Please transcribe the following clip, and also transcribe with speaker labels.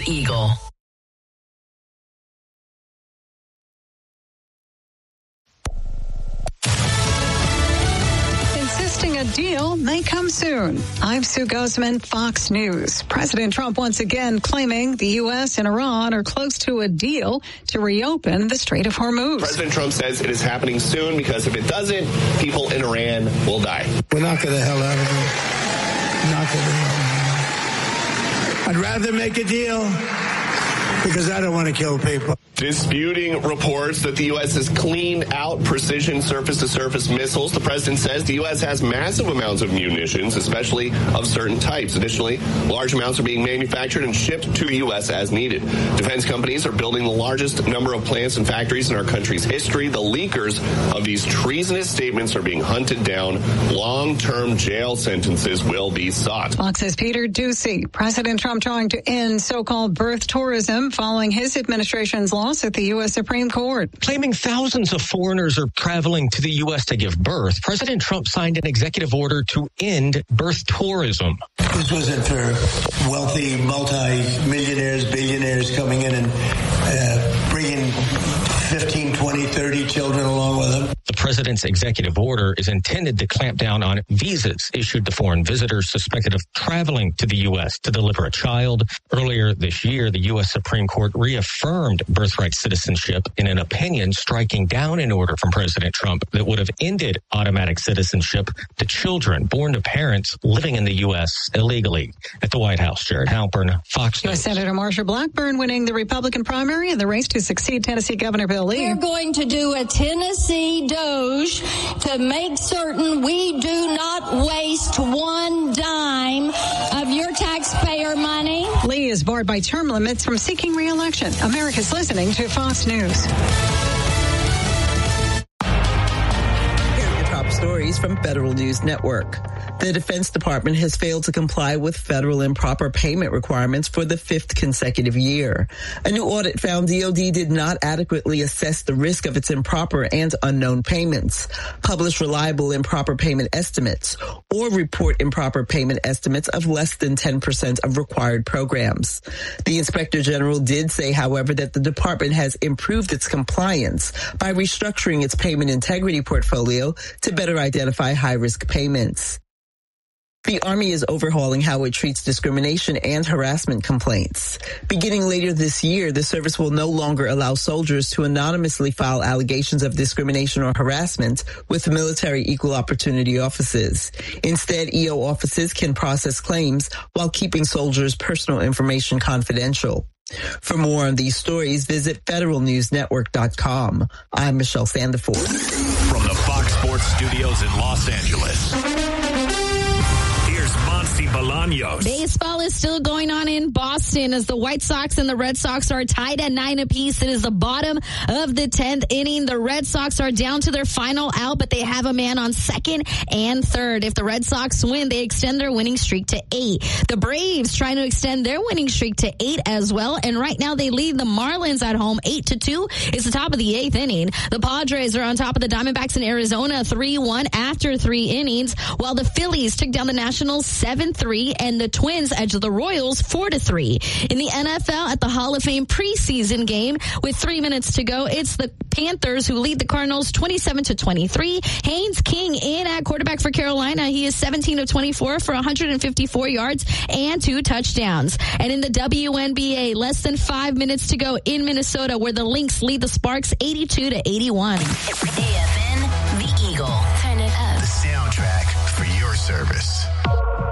Speaker 1: Eagle.
Speaker 2: Insisting a deal may come soon. I'm Sue Guzman, Fox News. President Trump once again claiming the U.S. and Iran are close to a deal to reopen the Strait of Hormuz.
Speaker 3: President Trump says it is happening soon because if it doesn't, people in Iran will die.
Speaker 4: We'll knock the hell out of it. Knock the hell out of it. I'd rather make a deal because I don't want to kill people.
Speaker 3: Disputing reports that the U.S. has cleaned out precision surface-to-surface missiles. The president says the U.S. has massive amounts of munitions, especially of certain types. Additionally, large amounts are being manufactured and shipped to the U.S. as needed. Defense companies are building the largest number of plants and factories in our country's history. The leakers of these treasonous statements are being hunted down. Long-term jail sentences will be sought.
Speaker 2: Fox's Peter Doocy. President Trump trying to end so-called birth tourism following his administration's loss at the U.S. Supreme Court.
Speaker 5: Claiming thousands of foreigners are traveling to the U.S. to give birth, President Trump signed an executive order to end birth tourism.
Speaker 4: This wasn't for wealthy multi-millionaires, billionaires coming in and bringing 15, 20, 30 children along with them.
Speaker 5: The president's executive order is intended to clamp down on visas issued to foreign visitors suspected of traveling to the U.S. to deliver a child. Earlier this year, the U.S. Supreme Court reaffirmed birthright citizenship in an opinion striking down an order from President Trump that would have ended automatic citizenship to children born to parents living in the U.S. illegally. At the White House, Jared Halpern, Fox News.
Speaker 2: U.S. Senator Marsha Blackburn winning the Republican primary in the race to succeed Tennessee Governor Bill Lee.
Speaker 6: We're going to do a Tennessee Doge to make certain we do not waste one dime of your taxpayer money.
Speaker 2: Lee is barred by term limits from seeking re-election. America's listening to Fox News.
Speaker 7: Here are your top stories from Federal News Network. The Defense Department has failed to comply with federal improper payment requirements for the fifth consecutive year. A new audit found DoD did not adequately assess the risk of its improper and unknown payments, publish reliable improper payment estimates, or report improper payment estimates of less than 10% of required programs. The Inspector General did say, however, that the department has improved its compliance by restructuring its payment integrity portfolio to better identify high-risk payments. The Army is overhauling how it treats discrimination and harassment complaints. Beginning later this year, the service will no longer allow soldiers to anonymously file allegations of discrimination or harassment with military equal opportunity offices. Instead, EO offices can process claims while keeping soldiers' personal information confidential. For more on these stories, visit federalnewsnetwork.com. I'm Michelle Sandiford.
Speaker 8: From the Fox Sports Studios in Los Angeles. Bolaños.
Speaker 9: Baseball is still going on in Boston as the White Sox and the Red Sox are tied at 9 apiece. It is the bottom of the 10th inning. The Red Sox are down to their final out, but they have a man on second and third. If the Red Sox win, they extend their winning streak to 8. The Braves trying to extend their winning streak to 8 as well, and right now they lead the Marlins at home 8-2. It's the top of the 8th inning. The Padres are on top of the Diamondbacks in Arizona 3-1 after 3 innings, while the Phillies took down the Nationals 7-3 and the Twins edge the Royals 4-3. In the NFL at the Hall of Fame preseason game with 3 minutes to go, it's the Panthers who lead the Cardinals 27-23. Haynes King in at quarterback for Carolina. He is 17 of 24 for 154 yards and 2 touchdowns. And in the WNBA, less than 5 minutes to go in Minnesota, where the Lynx lead the Sparks 82-81.
Speaker 1: AFN, the Eagle.